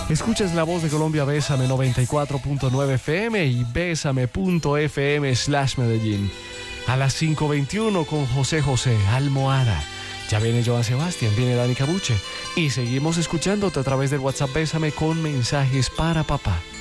Escuchas La Voz de Colombia, Bésame 94.9 FM y bésame.fm/Medellín. A las 5:21 con José José, Almohada. Ya viene Joan Sebastián, viene Dani Cabuche. Y seguimos escuchándote a través del WhatsApp Bésame con mensajes para papá.